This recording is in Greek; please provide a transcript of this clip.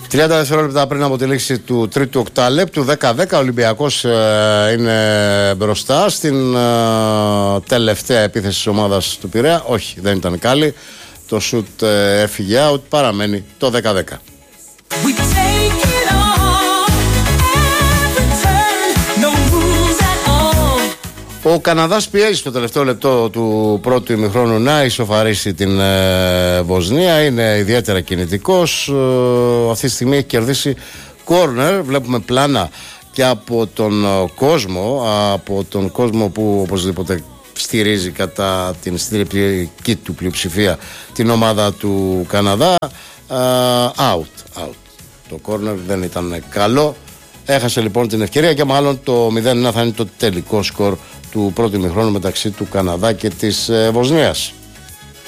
30 δευτερόλεπτα πριν από τη λήξη του τρίτου οκτάλεπτου, 10-10, ο Ολυμπιακός είναι μπροστά στην τελευταία επίθεση της ομάδας του Πειραιά. Όχι, δεν ήταν καλή. Το σουτ έφυγε out, παραμένει το 10-10. Ο Καναδάς πιέζει στο τελευταίο λεπτό του πρώτου ημιχρόνου να ισοφαρίσει την Βοσνία. Είναι ιδιαίτερα κινητικός. Αυτή τη στιγμή έχει κερδίσει κόρνερ. Βλέπουμε πλάνα και από τον κόσμο που οπωσδήποτε στηρίζει κατά την συντριπτική του πλειοψηφία την ομάδα του Καναδά. Out. Το κόρνερ δεν ήταν καλό. Έχασε λοιπόν την ευκαιρία και μάλλον το 0-1 θα είναι το τελικό σκορ του πρώτου ημιχρόνου μεταξύ του Καναδά και της Βοσνίας.